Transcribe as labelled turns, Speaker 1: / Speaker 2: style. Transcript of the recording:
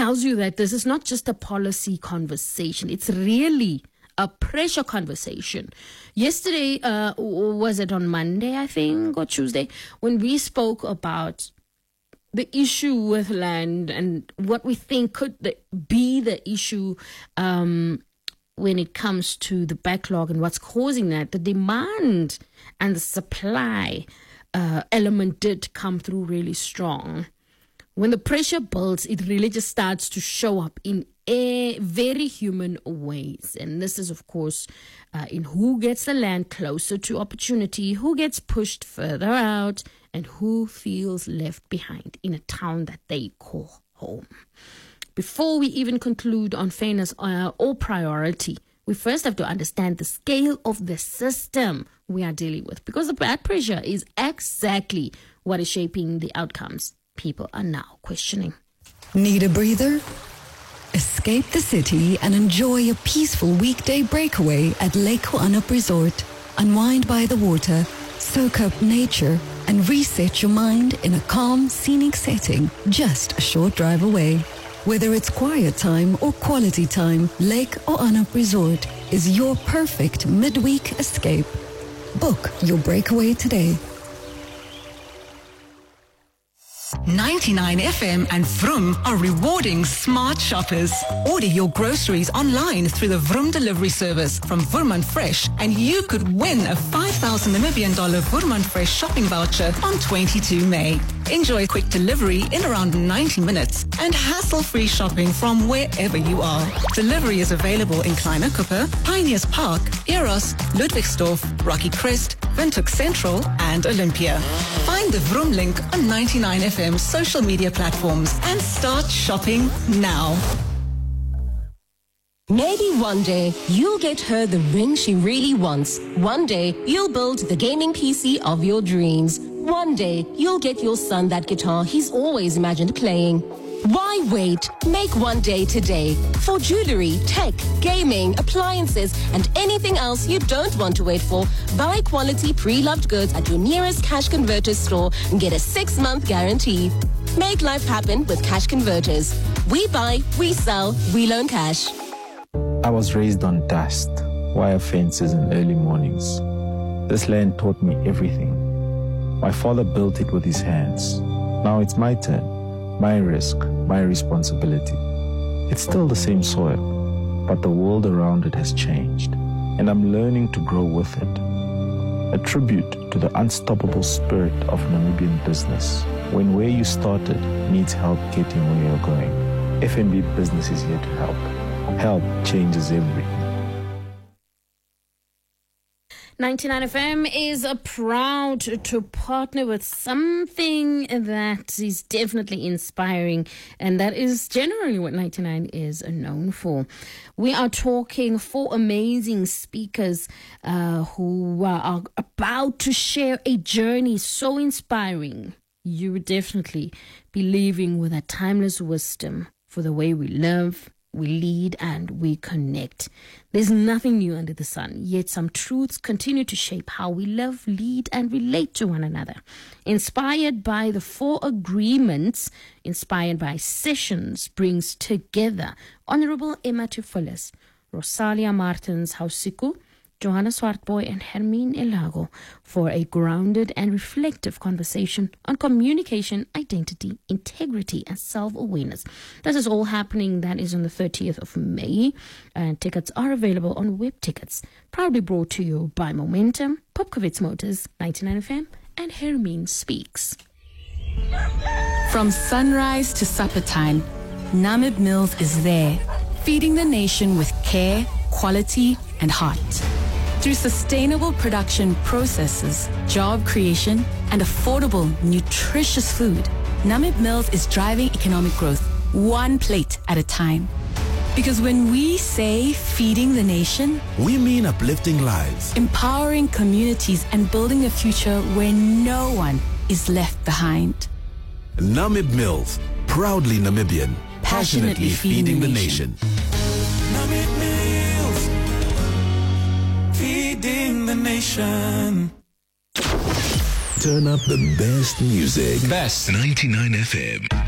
Speaker 1: tells you that this is not just a policy conversation. It's really a pressure conversation. Yesterday, was it on Monday, I think, or Tuesday, when we spoke about the issue with land and what we think could be the issue when it comes to the backlog and what's causing that. The demand and the supply element did come through really strong. When the pressure builds, it really just starts to show up in very human ways. And this is, of course, in who gets the land closer to opportunity, who gets pushed further out, and who feels left behind in a town that they call home. Before we even conclude on fairness or priority, we first have to understand the scale of the system we are dealing with, because the bad pressure is exactly what is shaping the outcomes people are now questioning.
Speaker 2: Need a breather? Escape the city and enjoy a peaceful weekday breakaway at Lake Ho'anup Resort. Unwind by the water, soak up nature, and reset your mind in a calm, scenic setting just a short drive away. Whether it's quiet time or quality time, Lake Ho'anup Resort is your perfect midweek escape. Book your breakaway today.
Speaker 3: 99 FM and Vroom are rewarding smart shoppers. Order your groceries online through the Vroom delivery service from Woermann Fresh, and you could win a 5,000 Namibian dollar Woermann Fresh shopping voucher on 22 May. Enjoy quick delivery in around 90 minutes and hassle-free shopping from wherever you are. Delivery is available in Kleine Kuppe, Pioneers Park, Eros, Ludwigsdorf, Rocky Crest, Windhoek Central, and Olympia. Find the Vroom link on 99 FM's social media platforms and start shopping now.
Speaker 4: Maybe one day you'll get her the ring she really wants. One day you'll build the gaming PC of your dreams. One day you'll get your son that guitar he's always imagined playing. Why wait? Make one day today. For jewelry, tech, gaming, appliances, and anything else you don't want to wait for, buy quality pre-loved goods at your nearest Cash Converters store and get a 6-month guarantee. Make life happen with Cash Converters. We buy, we sell, we loan cash.
Speaker 5: I was raised on dust, wire fences, and early mornings. This land taught me everything. My father built it with his hands. Now it's my turn, my risk, my responsibility. It's still the same soil, but the world around it has changed, and I'm learning to grow with it. A tribute to the unstoppable spirit of Namibian business, when where you started needs help getting where you're going. FNB Business is here to help. Help changes everything.
Speaker 1: 99 FM is proud to partner with something that is definitely inspiring, and that is generally what 99 is known for. We are talking 4 amazing speakers who are about to share a journey so inspiring. You would definitely be leaving with a timeless wisdom for the way we live, we lead, and we connect. There's nothing new under the sun, yet some truths continue to shape how we live, lead, and relate to one another. Inspired by the 4 agreements, inspired by sessions, brings together Honorable Emma Tufulis, Rosalia Martins Hausiku, Johanna Swartboy, and Hermine Elago for a grounded and reflective conversation on communication, identity, integrity, and self-awareness. This is all happening. That is on the 30th of May, and tickets are available on Web Tickets. Proudly brought to you by Momentum, Popkovitz Motors, 99 FM, and Hermine Speaks.
Speaker 6: From sunrise to supper time, Namib Mills is there, feeding the nation with care, quality, and heart. Through sustainable production processes, job creation, and affordable, nutritious food, Namib Mills is driving economic growth, one plate at a time. Because when we say feeding the nation,
Speaker 7: we mean uplifting lives,
Speaker 6: empowering communities, and building a future where no one is left behind.
Speaker 7: Namib Mills, proudly Namibian, passionately feeding the nation.
Speaker 8: Namib Mills, feeding the nation.
Speaker 7: Turn up the best music.
Speaker 9: Best 99 FM.